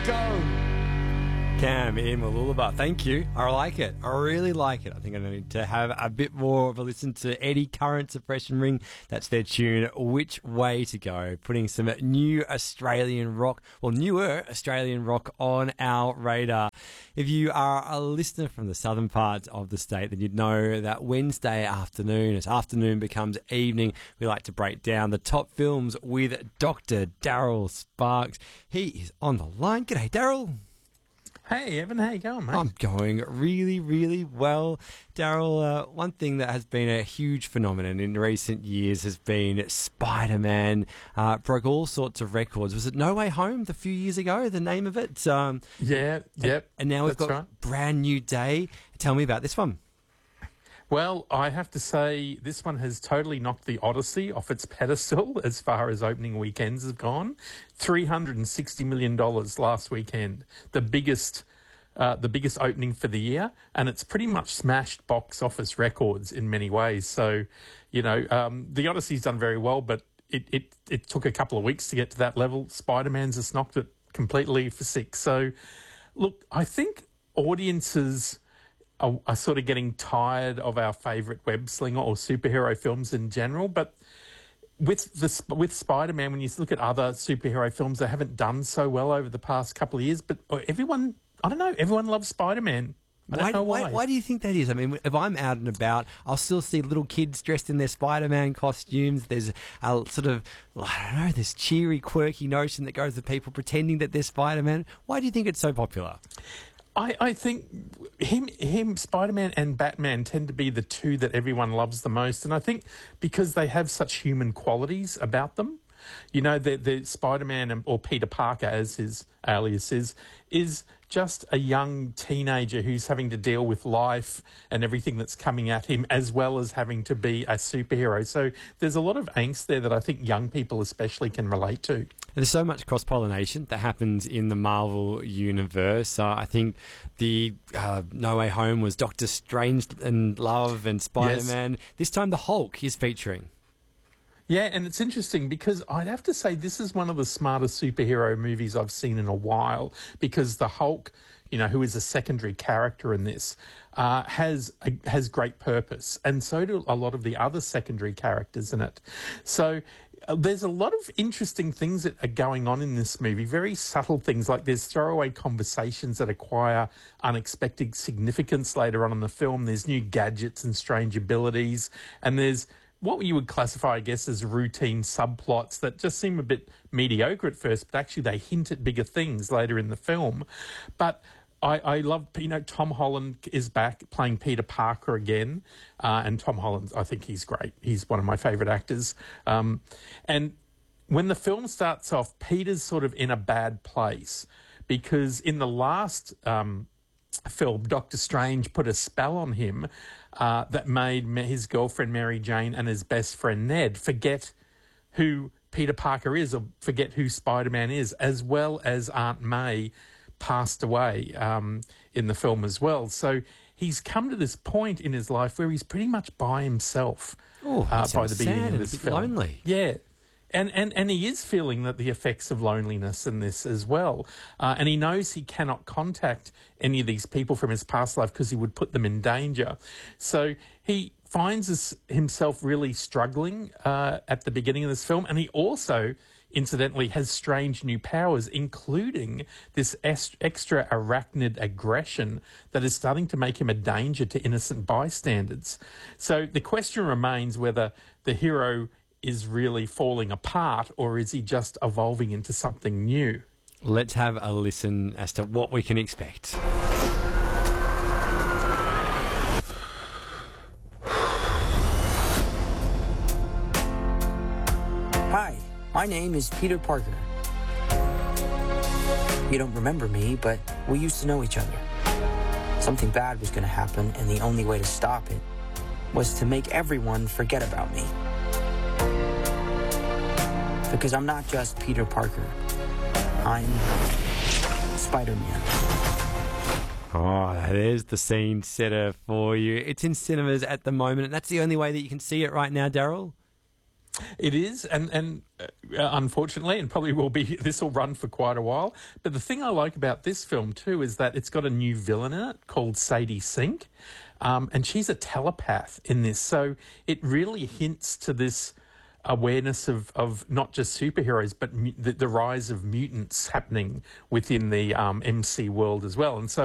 Go. Cam in Mooloolaba. Thank you. I like it. I really like it. I think I need to have a bit more of a listen to Eddie Current Suppression Ring. That's their tune, Which Way to Go. Putting some new Australian rock, well, newer Australian rock on our radar. If you are a listener from the southern parts of the state, then you'd know that Wednesday afternoon, as afternoon becomes evening, we like to break down the top films with Dr. Daryl Sparks. He is on the line. G'day, Daryl. Hey, Evan, how you going, mate? I'm going really, really well. Daryl, one thing that has been a huge phenomenon in recent years has been Spider-Man. Broke all sorts of records. Was it No Way Home a few years ago, the name of it? Yep. And now we've got right. Brand New Day. Tell me about this one. Well, I have to say this one has totally knocked the Odyssey off its pedestal as far as opening weekends have gone. $360 million last weekend, the biggest opening for the year, and it's pretty much smashed box office records in many ways. So, the Odyssey's done very well, but it took a couple of weeks to get to that level. Spider-Man's just knocked it completely for six. So, look, I think audiences are sort of getting tired of our favourite web slinger or superhero films in general. But with Spider-Man, when you look at other superhero films, they haven't done so well over the past couple of years. But everyone loves Spider-Man. I don't know why. Why do you think that is? I mean, if I'm out and about, I'll still see little kids dressed in their Spider-Man costumes. There's a sort of, this cheery, quirky notion that goes with people pretending that they're Spider-Man. Why do you think it's so popular? I think him, Spider-Man and Batman tend to be the two that everyone loves the most. And I think because they have such human qualities about them, the Spider-Man, or Peter Parker as his alias is just a young teenager who's having to deal with life and everything that's coming at him, as well as having to be a superhero. So there's a lot of angst there that I think young people especially can relate to. There's so much cross-pollination that happens in the Marvel universe. I think the No Way Home was Doctor Strange and Love and Spider-Man. Yes. This time the Hulk is featuring. Yeah, and it's interesting because I'd have to say this is one of the smartest superhero movies I've seen in a while, because the Hulk, who is a secondary character in this, has great purpose, and so do a lot of the other secondary characters in it. So there's a lot of interesting things that are going on in this movie, very subtle things, like there's throwaway conversations that acquire unexpected significance later on in the film. There's new gadgets and strange abilities, and there's what you would classify, I guess, as routine subplots that just seem a bit mediocre at first, but actually they hint at bigger things later in the film. But I love, Tom Holland is back playing Peter Parker again. And Tom Holland, I think he's great. He's one of my favourite actors. And when the film starts off, Peter's sort of in a bad place because in the last film, Doctor Strange put a spell on him that made his girlfriend Mary Jane and his best friend Ned forget who Peter Parker is, or forget who Spider-Man is, as well as Aunt May passed away in the film as well. So he's come to this point in his life where he's pretty much by himself by the beginning of this film. Lonely. Yeah. And he is feeling the effects of loneliness in this as well. And he knows he cannot contact any of these people from his past life because he would put them in danger. So he finds himself really struggling at the beginning of this film. And he also, incidentally, has strange new powers, including this extra arachnid aggression that is starting to make him a danger to innocent bystanders. So the question remains whether the hero is really falling apart, or is he just evolving into something new? Let's have a listen as to what we can expect. Hi, my name is Peter Parker. You don't remember me, but we used to know each other. Something bad was going to happen, and the only way to stop it was to make everyone forget about me. Because I'm not just Peter Parker. I'm Spider-Man. Oh, there's the scene setter for you. It's in cinemas at the moment, and that's the only way that you can see it right now, Daryl? It is, and unfortunately, and probably will be, this will run for quite a while. But the thing I like about this film too is that it's got a new villain in it called Sadie Sink, and she's a telepath in this. So it really hints to this awareness of not just superheroes, but the rise of mutants happening within the MC world as well. And so